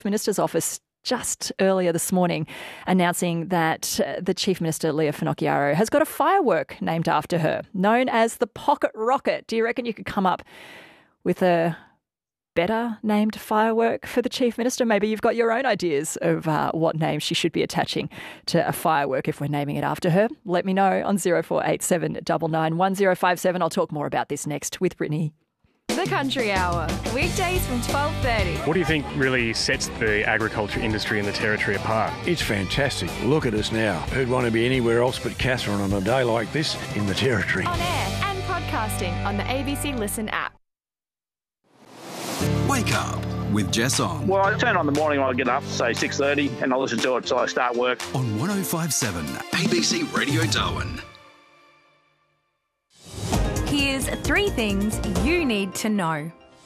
Minister's office just earlier this morning announcing that the Chief Minister, Leah Finocchiaro, has got a firework named after her, known as the Pocket Rocket. Do you reckon you could come up with a better named firework for the Chief Minister? Maybe you've got your own ideas of what name she should be attaching to a firework if we're naming it after her. Let me know on 0487 99 1057. I'll talk more about this next with Brittany. The Country Hour, weekdays from 12:30. What do you think really sets the agriculture industry in the Territory apart? It's fantastic. Look at us now. Who'd want to be anywhere else but Katherine on a day like this in the Territory? On air and podcasting on the ABC Listen app. Wake up with Jess on. Well, I turn on the morning when I get up, say 6:30, and I listen to it till I start work. On 105.7 ABC Radio Darwin. Here's 3 things you need to know.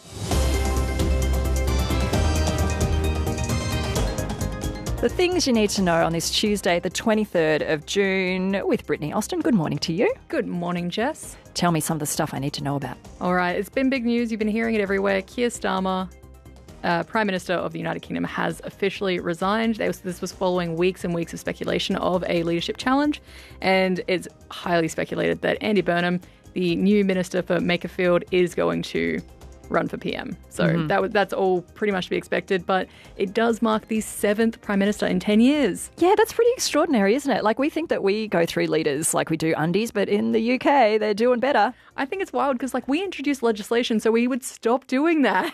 The things you need to know on this Tuesday, the 23rd of June, with Brittany Austin. Good morning to you. Good morning, Jess. Tell me some of the stuff I need to know about. All right, it's been big news. You've been hearing it everywhere. Keir Starmer, Prime Minister of the United Kingdom, has officially resigned. This was following weeks and weeks of speculation of a leadership challenge, and it's highly speculated that Andy Burnham, the new Minister for Makerfield, is going to run for PM. So that's all pretty much to be expected, but it does mark the 7th Prime Minister in 10 years. Yeah, that's pretty extraordinary, isn't it? Like, we think that we go through leaders like we do undies, but in the UK, they're doing better. I think it's wild because, we introduced legislation so we would stop doing that.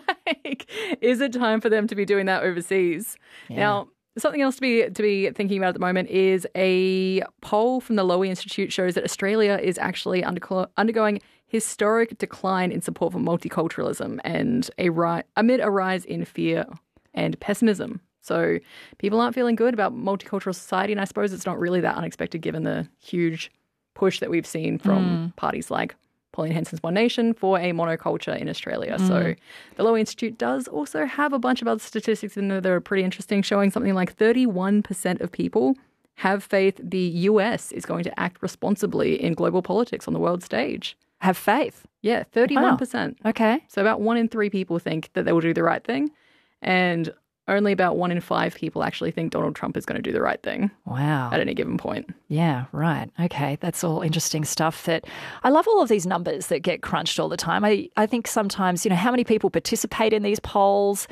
Is it time for them to be doing that overseas? Yeah. Now, something else to be thinking about at the moment is a poll from the Lowy Institute shows that Australia is actually undergoing historic decline in support for multiculturalism and amid a rise in fear and pessimism. So people aren't feeling good about multicultural society, and I suppose it's not really that unexpected given the huge push that we've seen from parties like Pauline Hanson's One Nation for a monoculture in Australia. So the Lowy Institute does also have a bunch of other statistics in there that are pretty interesting, showing something like 31% of people have faith the US is going to act responsibly in global politics on the world stage. Have faith? Yeah, 31%. Wow. Okay. So about 1 in 3 people think that they will do the right thing, and only about 1 in 5 people actually think Donald Trump is going to do the right thing. Wow. At any given point. Yeah, right. Okay, that's all interesting stuff. That I love all of these numbers that get crunched all the time. I think sometimes, how many people participate in these polls,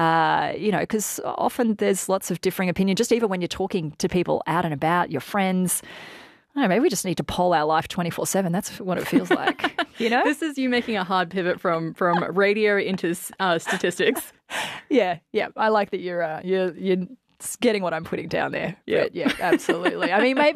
because often there's lots of differing opinion, just even when you're talking to people out and about, your friends. I don't know, maybe we just need to poll our life 24/7. That's what it feels like, This is you making a hard pivot from radio into statistics. Yeah. I like that you're getting what I'm putting down there. Yeah, yeah, absolutely.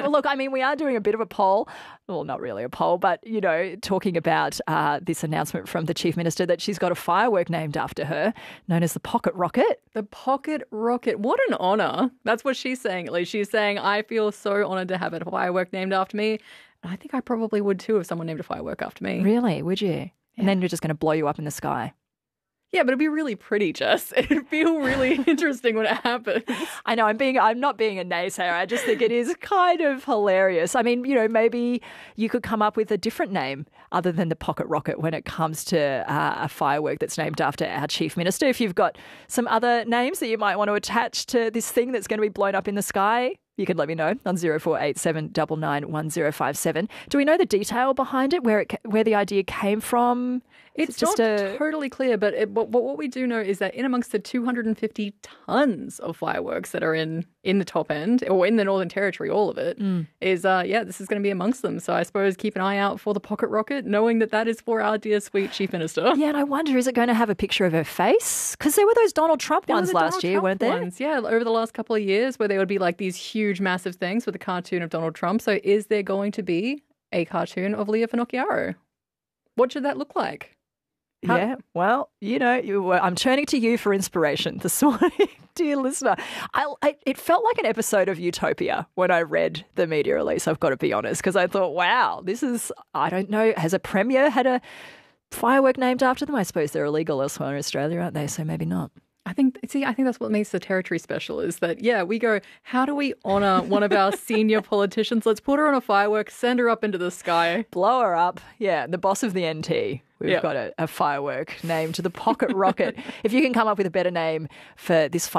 We are doing a bit of a poll. Well, not really a poll, but, talking about this announcement from the Chief Minister that she's got a firework named after her, known as the Pocket Rocket. The Pocket Rocket. What an honour. That's what she's saying, at least. She's saying, I feel so honoured to have a firework named after me. And I think I probably would too if someone named a firework after me. Really? Would you? Yeah. And then you're just going to blow you up in the sky. Yeah, but it'd be really pretty, Jess. It'd feel really interesting when it happens. I know, I'm not being a naysayer. I just think it is kind of hilarious. I mean, maybe you could come up with a different name other than the Pocket Rocket when it comes to a firework that's named after our Chief Minister. If you've got some other names that you might want to attach to this thing that's going to be blown up in the sky, you can let me know on 0487 99 1057. Do we know the detail behind it, where the idea came from? It's just not totally clear, but what we do know is that in amongst the 250 tons of fireworks that are in the top end, or in the Northern Territory, all of it, is, this is going to be amongst them. So I suppose keep an eye out for the Pocket Rocket, knowing that is for our dear sweet Chief Minister. Yeah, and I wonder, is it going to have a picture of her face? Because there were those Donald Trump ones last year, weren't there? Yeah, over the last couple of years, where there would be like these huge, massive things with a cartoon of Donald Trump. So is there going to be a cartoon of Leah Finocchiaro? What should that look like? Yeah, well, I'm turning to you for inspiration this morning, dear listener. It felt like an episode of Utopia when I read the media release, I've got to be honest, because I thought, wow, I don't know, has a premier had a firework named after them? I suppose they're illegal elsewhere in Australia, aren't they? So maybe not. I think that's what makes the Territory special is that, we go, how do we honour one of our senior politicians? Let's put her on a firework, send her up into the sky. Blow her up. Yeah, the boss of the NT. we've got a firework named the Pocket Rocket. If you can come up with a better name for this